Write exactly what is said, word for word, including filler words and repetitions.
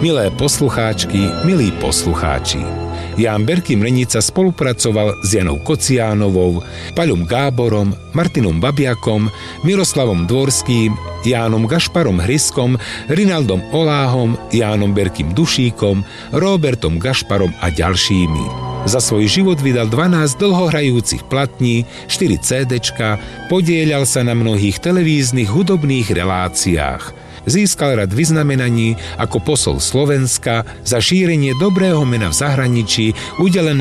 Milé poslucháčky, milí poslucháči, Ján Berki Mrenica spolupracoval s Janou Kociánovou, Paľom Gáborom, Martinom Babiakom, Miroslavom Dvorským, Jánom Gašparom Hryskom, Rinaldom Oláhom, Jánom Berkim Dušíkom, Robertom Gašparom a ďalšími. Za svoj život vydal dvanásť dlhohrajúcich platní, štyri cédečka, podieľal sa na mnohých televíznych hudobných reláciách. Získal rad vyznamenaní ako posol Slovenska, za šírenie dobrého mena v zahraničí, udelené